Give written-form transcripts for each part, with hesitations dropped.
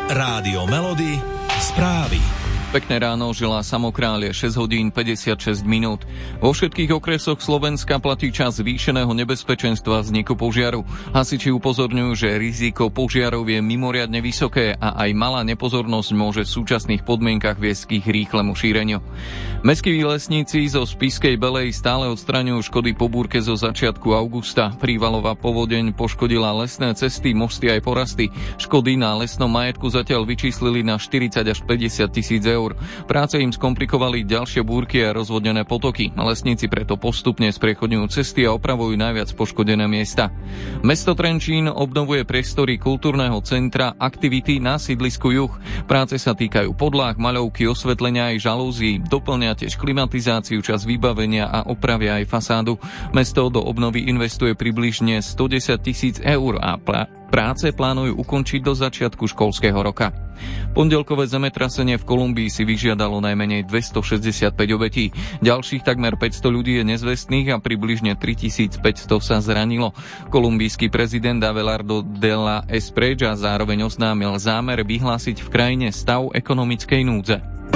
Rádio Melody, správy. Pekné ráno, želá Samokráľ, 6 hodín 56 minút. Vo všetkých okresoch Slovenska platí čas zvýšeného nebezpečenstva vzniku požiaru. Hasiči upozorňujú, že riziko požiarov je mimoriadne vysoké a aj malá nepozornosť môže v súčasných podmienkach viesť k ich rýchlemu šíreniu. Mestskí lesníci zo Spišskej Belej stále odstraňujú škody po búrke zo začiatku augusta. Prívalová povodeň poškodila lesné cesty, mosty aj porasty. Škody na lesnom majetku zatiaľ vyčíslili na 40 až 50 tisíc eur. Práce im skomplikovali ďalšie búrky a rozvodnené potoky. Lesníci preto postupne spriechodňujú cesty a opravujú najviac poškodené miesta. Mesto Trenčín obnovuje priestory kultúrneho centra Aktivity na sídlisku Juh. Práce sa týkajú podláh, maľovky, osvetlenia aj žalúzií. Doplňa tiež klimatizáciu, čas vybavenia a opravia aj fasádu. Mesto do obnovy investuje približne 110 000 eur a práce plánujú ukončiť do začiatku školského roka. Pondelkové zemetrasenie v Kolumbii si vyžiadalo najmenej 265 obetí. Ďalších takmer 500 ľudí je nezvestných a približne 3500 sa zranilo. Kolumbijský prezident Abelardo de la Espriella zároveň oznámil zámer vyhlásiť v krajine stav ekonomickej núdze.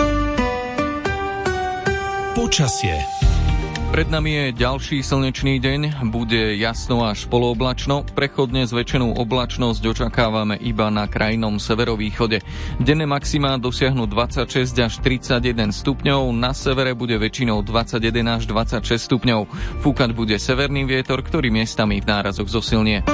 Počasie. Pred nami je ďalší slnečný deň, bude jasno až polooblačno, prechodne zväčšenú oblačnosť očakávame iba na krajnom severovýchode. Denné maximá dosiahnu 26 až 31 stupňov, na severe bude väčšinou 21 až 26 stupňov. Fúkať bude severný vietor, ktorý miestami v nárazoch zosilnie.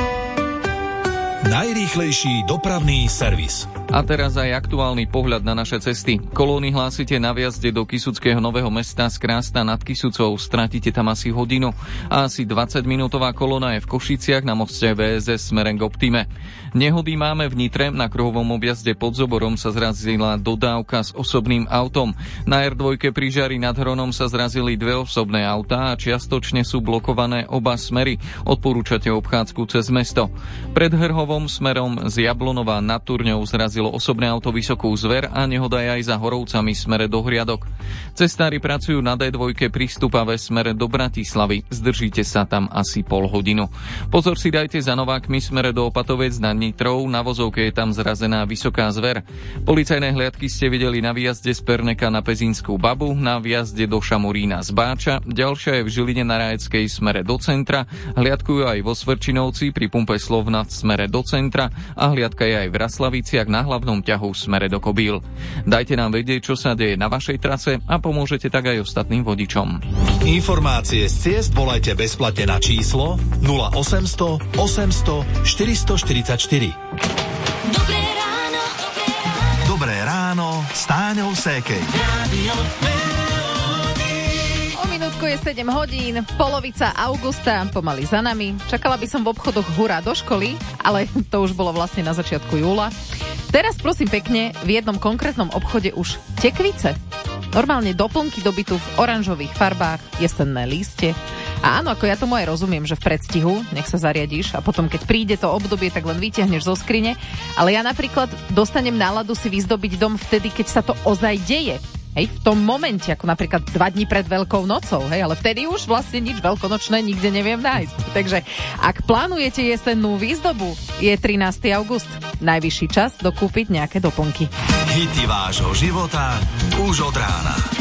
Najrýchlejší dopravný servis. A teraz aj aktuálny pohľad na naše cesty. Kolóny hlásite na vjazde do Kysuckého Nového Mesta z Krásna nad Kysucou. Stratíte tam asi hodinu. A asi 20-minútová kolóna je v Košiciach na moste VSS smerom k Optime. Nehody máme v Nitre. Na kruhovom objazde pod Zoborom sa zrazila dodávka s osobným autom. Na R2 pri Žari nad Hronom sa zrazili dve osobné autá a čiastočne sú blokované oba smery. Odporúčate obchádzku cez mesto. Pred Hrhovom smerom z Jablonova nad Turňou zrazilo osobné auto Vysokú Zver a nehoda je aj za Horovcami smere do Hriadok. Cestári pracujú na D2 pri Stupave smere do Bratislavy. Zdržíte sa tam asi pol hodinu. Pozor si dajte za Novákmi smere do Opatovec nad Nitrou. Na vozovke je tam zrazená Vysoká Zver. Policajné hliadky ste videli na výjazde z Perneka na Pezínskú Babu, na výjazde do Šamorína z Báča. Ďalšia je v Žiline na Rajeckej smere do centra. Hliadkujú aj vo Svrčinovci pri pumpe Slovnaft smere do centra a hliadka je aj v Raslaviciach na hlavnom ťahu smere do Kobíl. Dajte nám vedieť, čo sa deje na vašej trase a pomôžete tak aj ostatným vodičom. Informácie z ciest volajte bezplatne na číslo 0800 800 444. Dobré ráno. Dobré ráno s Táňou Sékej. O minútku je 7 hodín, polovica augusta pomaly za nami. Čakala by som v obchodoch hurá do školy, ale to už bolo vlastne na začiatku júla. Teraz prosím pekne, v jednom konkrétnom obchode už tekvice. Normálne doplnky do bytu v oranžových farbách, jesenné lístie. A áno, ako ja tomu aj rozumiem, že v predstihu, nech sa zariadiš a potom, keď príde to obdobie, tak len vyťahneš zo skrine. Ale ja napríklad dostanem náladu si vyzdobiť dom vtedy, keď sa to ozaj deje. Hej, v tom momente, ako napríklad 2 dní pred Veľkou nocou, hej, ale vtedy už vlastne nič veľkonočné nikde neviem nájsť. Takže ak plánujete jesennú výzdobu, je 13. august. Najvyšší čas dokúpiť nejaké doplnky. Hity vášho života už od rána.